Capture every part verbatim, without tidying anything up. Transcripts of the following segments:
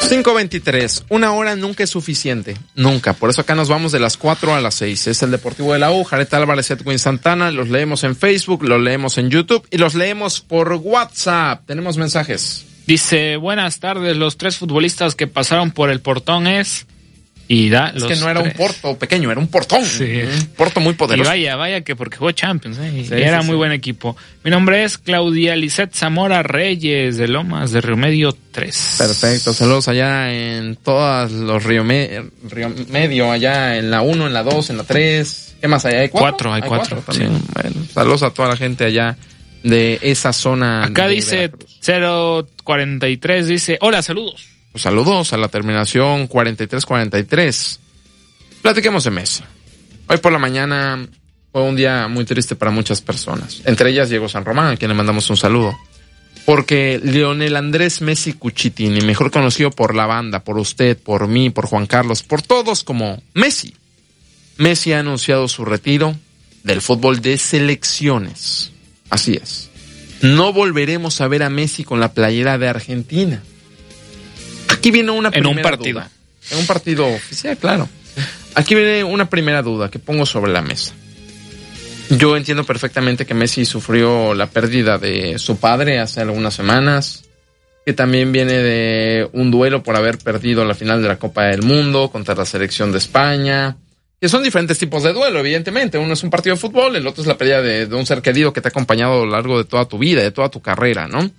cinco veintitrés, una hora nunca es suficiente, nunca. Por eso acá nos vamos de las cuatro a las seis. Es el Deportivo de la U, Jared Álvarez, Edwin Santana. Los leemos en Facebook, los leemos en YouTube y los leemos por WhatsApp. Tenemos mensajes. Dice, buenas tardes, los tres futbolistas que pasaron por el portón es... Y da es los que no era tres. un porto pequeño, era un portón. Sí. Un porto muy poderoso. Y vaya, vaya que porque jugó Champions, ¿eh? Sí, y era sí, muy sí. buen equipo. Mi nombre es Claudia Lisette Zamora Reyes, de Lomas de Río Medio tres. Perfecto, saludos allá en todos los Río, Me- Río Medio, allá en la uno, en la dos, en la tres. ¿Qué más hay? ¿Hay cuatro? Cuatro, hay cuatro, también. sí. Bueno, saludos a toda la gente allá de esa zona. Acá de dice Veracruz. cero cuarenta y tres, dice, hola, saludos. Pues saludos a la terminación cuarenta y tres cuarenta y tres. Platiquemos de Messi. Hoy por la mañana fue un día muy triste para muchas personas. Entre ellas Diego San Román, a quien le mandamos un saludo. Porque Lionel Andrés Messi Cuchitini, mejor conocido por la banda, por usted, por mí, por Juan Carlos, por todos como Messi. Messi ha anunciado su retiro del fútbol de selecciones. Así es. No volveremos a ver a Messi con la playera de Argentina. Aquí viene una En primera un partido. duda. En un partido oficial, claro. Aquí viene una primera duda que pongo sobre la mesa. Yo entiendo perfectamente que Messi sufrió la pérdida de su padre hace algunas semanas, que también viene de un duelo por haber perdido la final de la Copa del Mundo contra la selección de España, que son diferentes tipos de duelo, evidentemente. Uno es un partido de fútbol, el otro es la pérdida de, de un ser querido que te ha acompañado a lo largo de toda tu vida, de toda tu carrera, ¿no?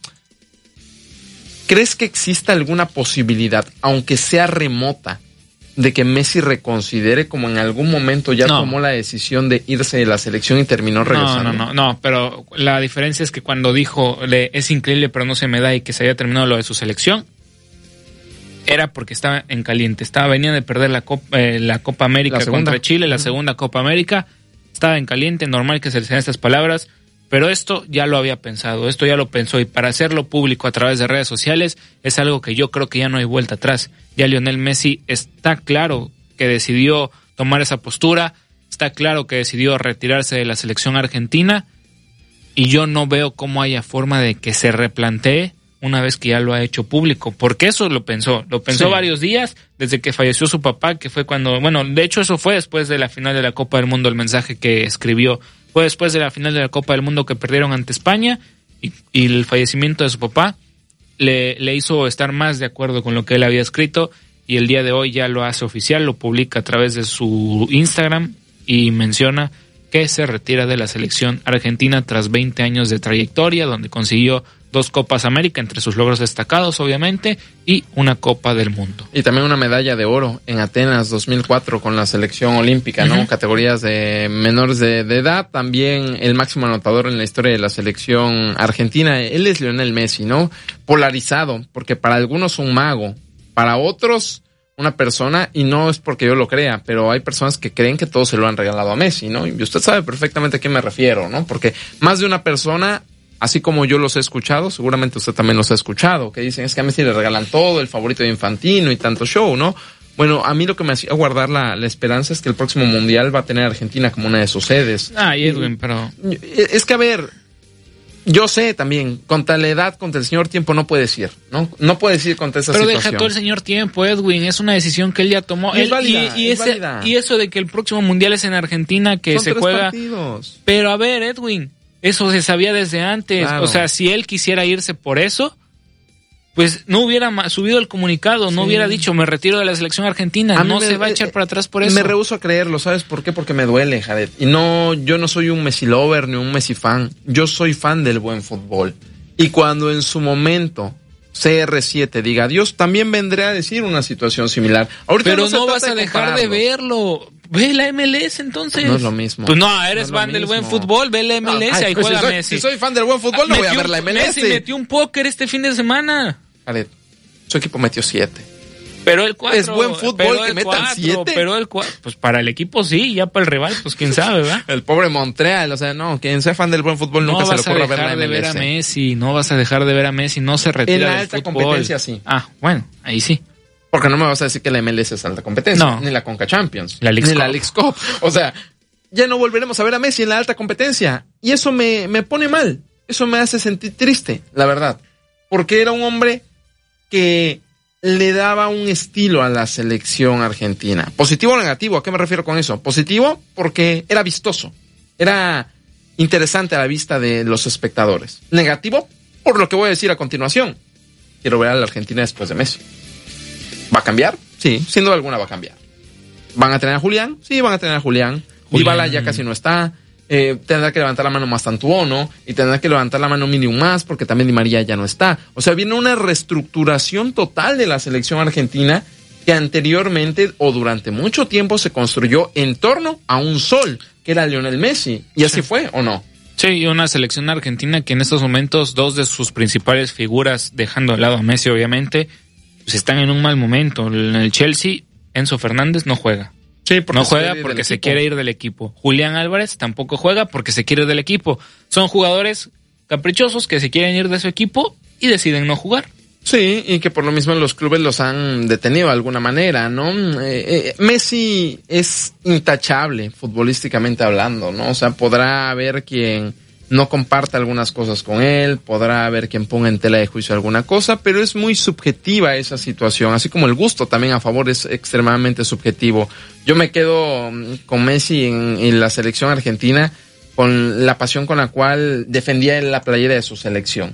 ¿Crees que exista alguna posibilidad, aunque sea remota, de que Messi reconsidere, como en algún momento ya No. tomó la decisión de irse de la selección y terminó regresando? No, no, no, no, pero la diferencia es que cuando dijo le, es increíble pero no se me da y que se había terminado lo de su selección, era porque estaba en caliente, estaba venía de perder la Copa, eh, la Copa América La segunda. contra Chile, la segunda Copa América, estaba en caliente, normal que se le sean estas palabras, pero esto ya lo había pensado, esto ya lo pensó y para hacerlo público a través de redes sociales es algo que yo creo que ya no hay vuelta atrás. Ya Lionel Messi está claro que decidió tomar esa postura, está claro que decidió retirarse de la selección argentina y yo no veo cómo haya forma de que se replantee una vez que ya lo ha hecho público, porque eso lo pensó, lo pensó Sí. varios días desde que falleció su papá, que fue cuando, bueno, de hecho eso fue después de la final de la Copa del Mundo, el mensaje que escribió, fue después de la final de la Copa del Mundo que perdieron ante España y, y el fallecimiento de su papá le, le hizo estar más de acuerdo con lo que él había escrito y el día de hoy ya lo hace oficial, lo publica a través de su Instagram y menciona que se retira de la selección argentina tras veinte años de trayectoria, donde consiguió dos Copas América, entre sus logros destacados obviamente, y una Copa del Mundo. Y también una medalla de oro en Atenas dos mil cuatro con la selección olímpica, ¿no? Uh-huh. Categorías de menores de, de edad. También el máximo anotador en la historia de la selección argentina. Él es Lionel Messi, ¿no? Polarizado, porque para algunos un mago, para otros una persona, y no es porque yo lo crea, pero hay personas que creen que todo se lo han regalado a Messi, ¿no? Y usted sabe perfectamente a qué me refiero, ¿no? Porque más de una persona, así como yo los he escuchado, seguramente usted también los ha escuchado, que dicen, es que a Messi le regalan todo, el favorito de Infantino y tanto show, ¿no? Bueno, a mí lo que me hacía guardar la, la esperanza es que el próximo Mundial va a tener a Argentina como una de sus sedes. Ah, y Edwin, pero... Es que, a ver, yo sé también, contra la edad, contra el señor tiempo no puedes ir, ¿no? No puedes ir contra esa Pero situación. deja todo el señor tiempo, Edwin, es una decisión que él ya tomó. Y es Él- válida, y, y es ese- válida. y eso de que el próximo Mundial es en Argentina, que Son se tres juega... partidos. Pero a ver, Edwin, eso se sabía desde antes. Claro. O sea, si él quisiera irse por eso, pues no hubiera ma- subido el comunicado, no Sí. hubiera dicho, me retiro de la selección argentina. A mí No me- se va a eh, echar para atrás por eso. Me rehúso a creerlo, ¿sabes por qué? Porque me duele, Jared. Y no, yo no soy un Messi lover ni un Messi fan. Yo soy fan del buen fútbol. Y cuando en su momento C R siete diga adiós, también vendré a decir una situación similar. Ahorita Pero no, se no trata vas a de dejar de compararlos. verlo. Ve la M L S entonces. No es lo mismo. Pues no, eres No es lo fan del buen mismo. fútbol, ve la M L S, No, ay, ahí pues juega si soy, Messi. Si soy fan del buen fútbol, no voy a Metió ver un- la M L S. Messi metió un póker este fin de semana. Jared, su equipo metió siete. Pero el cuatro. Es buen fútbol pero que el metan cuatro, siete. Pero el cuatro, pues para el equipo sí, ya para el rival, pues quién sabe, ¿verdad? El pobre Montreal, o sea, no, quien sea fan del buen fútbol No nunca se le vas a ocurra ver la dejar de M L ver a S. Messi, no vas a dejar de ver a Messi, no se retira En la del alta fútbol. competencia, sí. Ah, bueno, ahí sí. Porque no me vas a decir que la M L S es alta competencia, No. ni la Conca Champions, La Leagues ni la Cup. Leagues Cup. O sea, ya no volveremos a ver a Messi en la alta competencia. Y eso me, me pone mal. Eso me hace sentir triste, la verdad. Porque era un hombre que le daba un estilo a la selección argentina. ¿Positivo o negativo? ¿A qué me refiero con eso? Positivo porque era vistoso, era interesante a la vista de los espectadores. Negativo por lo que voy a decir a continuación. Quiero ver a la Argentina después de Messi. ¿Va a cambiar? Sí, sin duda alguna va a cambiar. ¿Van a tener a Julián? Sí, van a tener a Julián. Dybala ya casi no está. Eh, tendrá que levantar la mano Mastantuono y tendrá que levantar la mano mínimo más porque también Di María ya no está. O sea, viene una reestructuración total de la selección argentina que anteriormente o durante mucho tiempo se construyó en torno a un sol, que era Lionel Messi. ¿Y así sí fue o no? Sí, y una selección argentina que en estos momentos dos de sus principales figuras, dejando de lado a Messi obviamente, pues están en un mal momento. En el Chelsea, Enzo Fernández no juega. Sí, no juega porque se quiere ir del equipo. Julián Álvarez tampoco juega porque se quiere ir del equipo. Son jugadores caprichosos que se quieren ir de su equipo y deciden no jugar. Sí, y que por lo mismo los clubes los han detenido de alguna manera, ¿no? Eh, eh, Messi es intachable futbolísticamente hablando, ¿no? O sea, podrá haber quien no comparta algunas cosas con él, podrá haber quien ponga en tela de juicio alguna cosa, pero es muy subjetiva esa situación, así como el gusto también a favor es extremadamente subjetivo. Yo me quedo con Messi en, en la selección argentina con la pasión con la cual defendía la playera de su selección.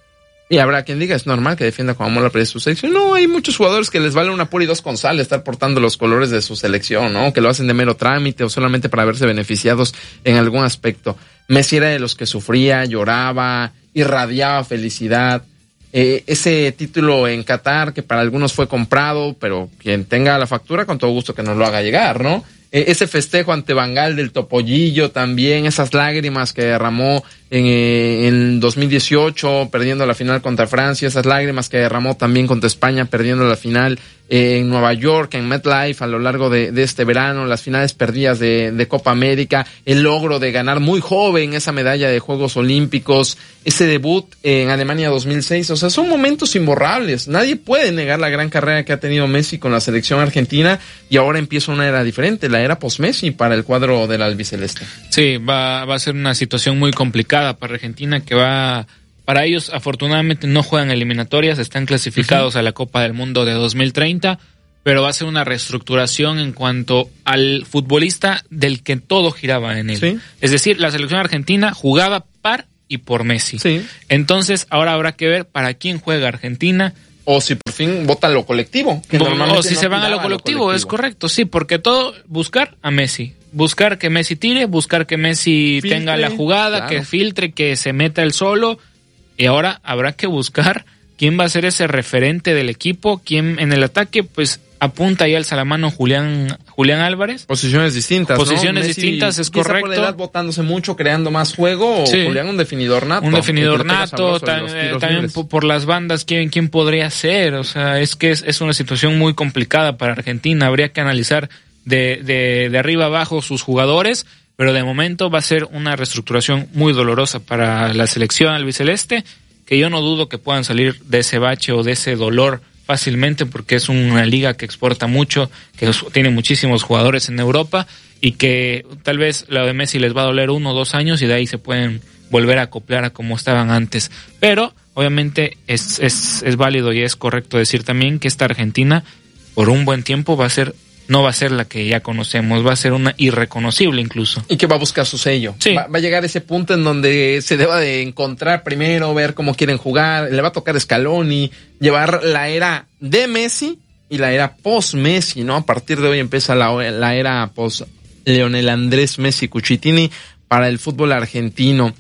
Y habrá quien diga, es normal que defienda con amor la playera de su selección. No, hay muchos jugadores que les vale una pura y dos con sal estar portando los colores de su selección, ¿no? Que lo hacen de mero trámite o solamente para verse beneficiados en algún aspecto. Messi era de los que sufría, lloraba, irradiaba felicidad. Eh, ese título en Qatar, que para algunos fue comprado, pero quien tenga la factura, con todo gusto que nos lo haga llegar, ¿no? Eh, ese festejo ante Bangal del Topollillo también, esas lágrimas que derramó en, eh, en dos mil dieciocho, perdiendo la final contra Francia, esas lágrimas que derramó también contra España, perdiendo la final eh, en Nueva York, en MetLife, a lo largo de, de este verano, las finales perdidas de, de Copa América, el logro de ganar muy joven esa medalla de Juegos Olímpicos, ese debut en Alemania dos mil seis, o sea, son momentos imborrables. Nadie puede negar la gran carrera que ha tenido Messi con la selección argentina y ahora empieza una era diferente, la era post-Messi para el cuadro del albiceleste. Sí, va, va a ser una situación muy complicada para Argentina, que va, para ellos afortunadamente no juegan eliminatorias, están clasificados uh-huh. a la Copa del Mundo de dos mil treinta, pero va a ser una reestructuración en cuanto al futbolista del que todo giraba en él. ¿Sí? Es decir, la selección argentina jugaba par y por Messi. Sí. Entonces ahora habrá que ver para quién juega Argentina. O si por fin votan lo colectivo. Que o si no se van a lo colectivo, lo colectivo, es correcto, sí, porque todo, buscar a Messi. Buscar que Messi tire, buscar que Messi filtre, tenga la jugada, claro. que filtre, que se meta él solo. Y ahora habrá que buscar quién va a ser ese referente del equipo, quién en el ataque, pues apunta y alza la mano Julián Julián Álvarez. Posiciones distintas, Posiciones ¿no? distintas, es correcto. Por la edad botándose mucho, creando más juego, sí. o Julián un definidor nato. Un definidor nato, tam, eh, también libres. Por las bandas, ¿quién, quién podría ser? O sea, es que es, es una situación muy complicada para Argentina, habría que analizar de, de, de arriba abajo sus jugadores, pero de momento va a ser una reestructuración muy dolorosa para la selección albiceleste, que yo no dudo que puedan salir de ese bache o de ese dolor fácilmente, porque es una liga que exporta mucho, que tiene muchísimos jugadores en Europa y que tal vez la de Messi les va a doler uno o dos años y de ahí se pueden volver a acoplar a como estaban antes. Pero obviamente es, es, es válido y es correcto decir también que esta Argentina por un buen tiempo va a ser no va a ser la que ya conocemos, va a ser una irreconocible incluso. Y que va a buscar su sello. Sí. Va, va a llegar ese punto en donde se deba de encontrar primero, ver cómo quieren jugar, le va a tocar Scaloni, llevar la era de Messi y la era post-Messi, ¿no? A partir de hoy empieza la, la era post-Leonel Andrés Messi Cuchitini para el fútbol argentino.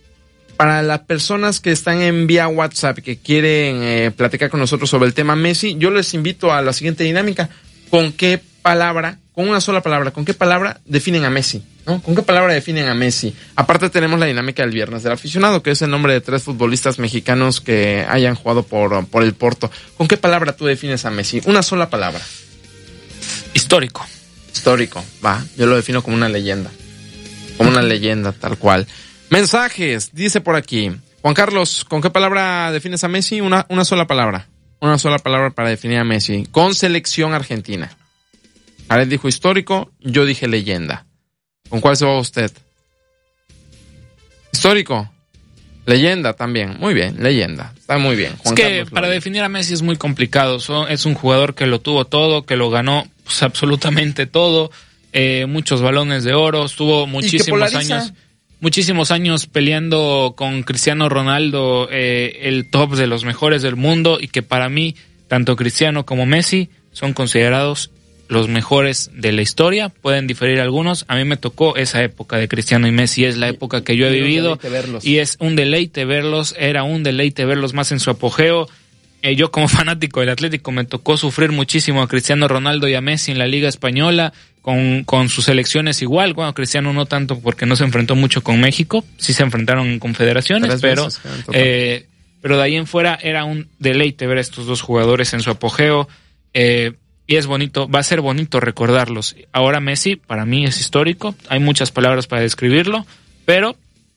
Para las personas que están en vía WhatsApp, que quieren eh, platicar con nosotros sobre el tema Messi, yo les invito a la siguiente dinámica. ¿Con qué palabra, con una sola palabra, con qué palabra definen a Messi? ¿No? ¿Con qué palabra definen a Messi? Aparte tenemos la dinámica del Viernes del Aficionado, que es el nombre de tres futbolistas mexicanos que hayan jugado por, por el Porto. ¿Con qué palabra tú defines a Messi? Una sola palabra. Histórico. Histórico, va. Yo lo defino como una leyenda. Como una leyenda, tal cual. Mensajes, dice por aquí. Juan Carlos, ¿con qué palabra defines a Messi? Una, una sola palabra. Una sola palabra para definir a Messi. Con selección argentina. Jared dijo histórico, yo dije leyenda. ¿Con cuál se va usted? Histórico. Leyenda también, muy bien, leyenda, está muy bien. Juan es que Carlos para López. Definir a Messi es muy complicado, es un jugador que lo tuvo todo, que lo ganó pues, absolutamente todo, eh, muchos balones de oro, estuvo muchísimos años, muchísimos años peleando con Cristiano Ronaldo, eh, el top de los mejores del mundo, y que para mí, tanto Cristiano como Messi son considerados los mejores de la historia. Pueden diferir algunos. A mí me tocó esa época de Cristiano y Messi, es la época que yo he vivido y es un deleite verlos, era un deleite verlos más en su apogeo. Eh, yo como fanático del Atlético me tocó sufrir muchísimo a Cristiano Ronaldo y a Messi en la Liga Española, con, con sus selecciones igual. Bueno, Cristiano no tanto porque no se enfrentó mucho con México, sí se enfrentaron en confederaciones, pero, eh, pero de ahí en fuera era un deleite ver a estos dos jugadores en su apogeo. Eh, Y es bonito, va a ser bonito recordarlos. Ahora Messi, para mí es histórico, hay muchas palabras para describirlo, pero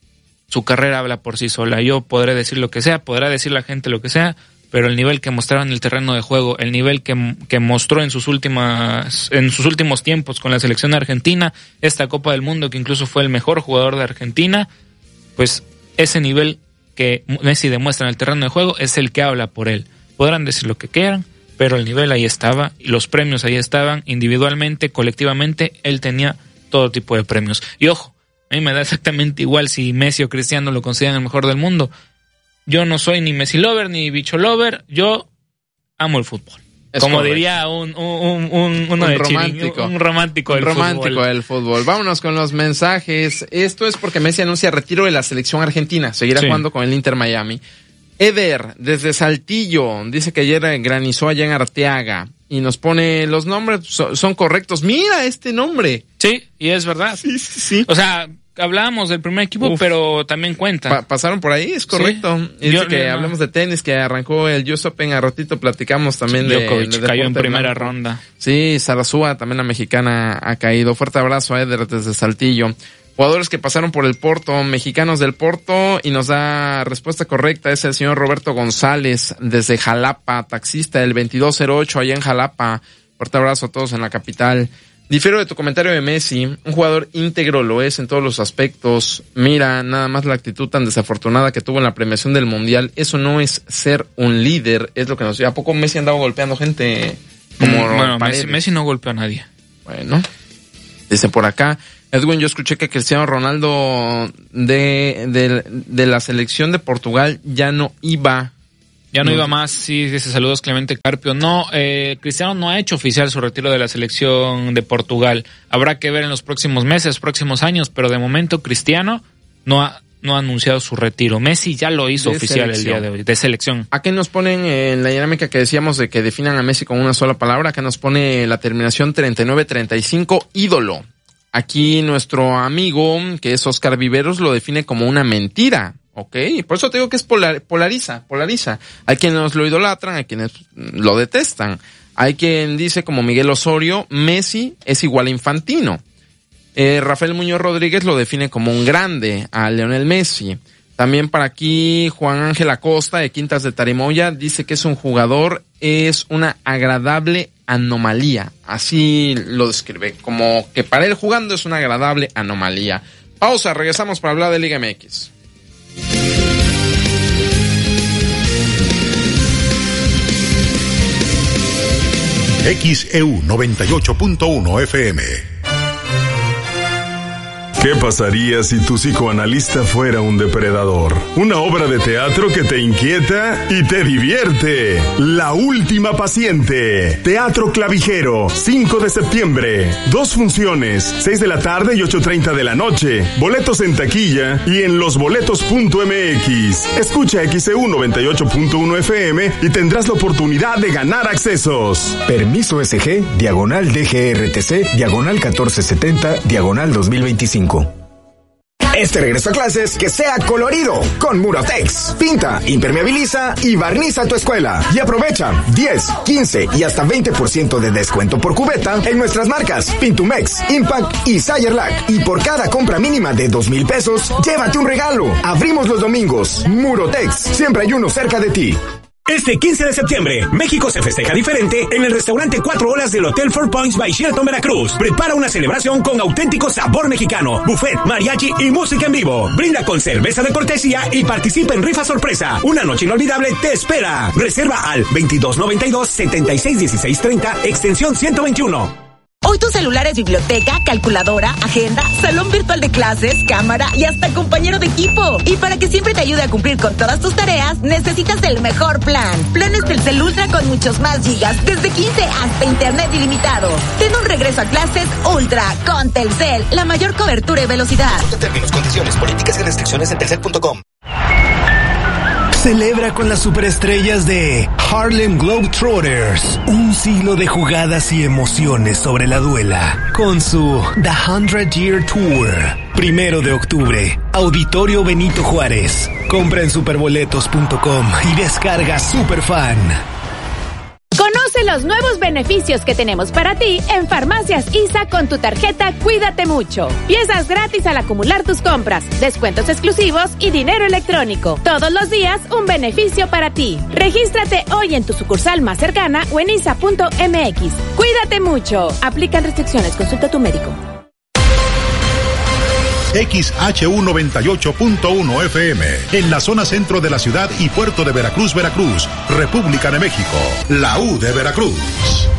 su carrera habla por sí sola. Yo podré decir lo que sea, podrá decir la gente lo que sea, pero el nivel que mostraba en el terreno de juego, el nivel que, que mostró en sus últimas, en sus últimos tiempos con la selección de Argentina, esta Copa del Mundo que incluso fue el mejor jugador de Argentina, pues ese nivel que Messi demuestra en el terreno de juego es el que habla por él. Podrán decir lo que quieran, pero el nivel ahí estaba, y los premios ahí estaban, individualmente, colectivamente, él tenía todo tipo de premios. Y ojo, a mí me da exactamente igual si Messi o Cristiano lo consideran el mejor del mundo. Yo no soy ni Messi lover, ni bicho lover, yo amo el fútbol. Es Como correcto. diría un, un, un, uno un de romántico. Chiring, un romántico un del romántico fútbol. del fútbol. Vámonos con los mensajes. Esto es porque Messi anuncia retiro de la selección argentina, seguirá sí. jugando con el Inter Miami. Eder, desde Saltillo, dice que ayer granizó allá en Arteaga y nos pone los nombres, so, son correctos. Mira este nombre. Sí, y es verdad. Sí, sí, sí. O sea, hablábamos del primer equipo, Uf. pero también cuenta. Pa- pasaron por ahí, es correcto. Sí. Y dice yo, que yo, hablemos no. de tenis, que arrancó el U S Open, a ratito platicamos también de, Djokovic de cayó en primera blanco. ronda. Sí, Sarasúa, también la mexicana, ha caído. Fuerte abrazo a Eder desde Saltillo. Jugadores que pasaron por el Porto, mexicanos del Porto, y nos da respuesta correcta, es el señor Roberto González, desde Jalapa, taxista del veintidós cero ocho, allá en Jalapa. Fuerte abrazo a todos en la capital. Difiero de tu comentario de Messi, un jugador íntegro lo es en todos los aspectos. Mira, nada más la actitud tan desafortunada que tuvo en la premiación del Mundial, eso no es ser un líder, es lo que nos dice. ¿A poco Messi andaba golpeando gente como mm, Bueno, Messi, Messi no golpeó a nadie. Bueno, dice por acá, Edwin, yo escuché que Cristiano Ronaldo de, de, de la selección de Portugal ya no iba. Ya no, no iba más, sí, dice saludos Clemente Carpio. No, eh, Cristiano no ha hecho oficial su retiro de la selección de Portugal. Habrá que ver en los próximos meses, próximos años, pero de momento Cristiano no ha, no ha anunciado su retiro. Messi ya lo hizo de oficial selección. El día de hoy, de selección. Aquí nos ponen en la dinámica que decíamos de que definan a Messi con una sola palabra, acá nos pone la terminación treinta y nueve treinta y cinco, ídolo. Aquí nuestro amigo, que es Oscar Viveros, lo define como una mentira, ¿ok? Por eso te digo que es polar, polariza, polariza. Hay quienes lo idolatran, hay quienes lo detestan. Hay quien dice, como Miguel Osorio, Messi es igual a Infantino. Eh, Rafael Muñoz Rodríguez lo define como un grande a Lionel Messi. También para aquí Juan Ángel Acosta de Quintas de Tarimoya dice que es un jugador, es una agradable anomalía. Así lo describe, como que para él jugando es una agradable anomalía. Pausa, regresamos para hablar de Liga M X. X E U noventa y ocho punto uno F M. ¿Qué pasaría si tu psicoanalista fuera un depredador? Una obra de teatro que te inquieta y te divierte. La última paciente. Teatro Clavijero, cinco de septiembre. Dos funciones, seis de la tarde y ocho treinta de la noche. Boletos en taquilla y en losboletos punto m x. Escucha X E U noventa y ocho punto uno F M y tendrás la oportunidad de ganar accesos. Permiso S G, diagonal D G R T C, diagonal catorce setenta, diagonal dos mil veinticinco. Este regreso a clases que sea colorido con Murotex. Pinta, impermeabiliza y barniza tu escuela. Y aprovecha diez, quince y hasta veinte por ciento de descuento por cubeta en nuestras marcas Pintumex, Impact y Sayerlac. Y por cada compra mínima de dos mil pesos, llévate un regalo. Abrimos los domingos. Murotex, siempre hay uno cerca de ti. Este quince de septiembre, México se festeja diferente en el restaurante Cuatro Olas del Hotel Four Points by Sheraton Veracruz. Prepara una celebración con auténtico sabor mexicano, buffet, mariachi y música en vivo. Brinda con cerveza de cortesía y participa en rifa sorpresa. Una noche inolvidable te espera. Reserva al veintidós noventa y dos, setenta y seis dieciséis treinta, extensión ciento veintiuno. Hoy tu celular es biblioteca, calculadora, agenda, salón virtual de clases, cámara y hasta compañero de equipo. Y para que siempre te ayude a cumplir con todas tus tareas, necesitas el mejor plan. Planes Telcel Ultra con muchos más gigas, desde quince hasta internet ilimitado. Ten un regreso a clases Ultra con Telcel, la mayor cobertura y velocidad. Consulta términos, condiciones, políticas y restricciones en telcel punto com. Celebra con las superestrellas de Harlem Globetrotters un siglo de jugadas y emociones sobre la duela con su The Hundred Year Tour. Primero de octubre, Auditorio Benito Juárez. Compra en superboletos punto com y descarga Superfan. Conoce los nuevos beneficios que tenemos para ti en Farmacias I S A con tu tarjeta Cuídate Mucho. Piezas gratis al acumular tus compras, descuentos exclusivos y dinero electrónico. Todos los días un beneficio para ti. Regístrate hoy en tu sucursal más cercana o en I S A punto M X. Cuídate mucho. Aplican restricciones. Consulta a tu médico. X H U noventa y ocho punto uno F M, en la zona centro de la ciudad y puerto de Veracruz, Veracruz, República de México, la U de Veracruz.